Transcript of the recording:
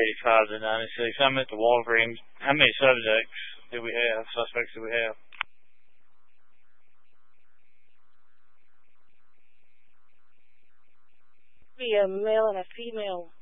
85 to 96. I'm at the Walgreens. How many suspects do we have? Be a male and a female.